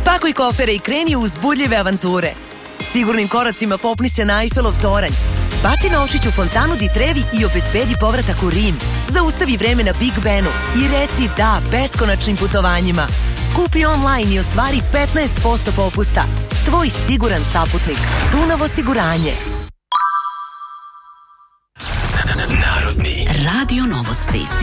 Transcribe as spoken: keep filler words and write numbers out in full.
Spakuj kofere i kreni u uzbudljive avanture. Sigurnim koracima popni se na Eiffelov toranj. Baci novčić u fontanu di Trevi i obezbedi povratak u Rim. Zaustavi vreme na Big Benu i reci da beskonačnim putovanjima. Kupi online i ostvari petnaest posto popusta. Tvoj siguran saputnik. Dunav osiguranje. Narodni Radio Novosti.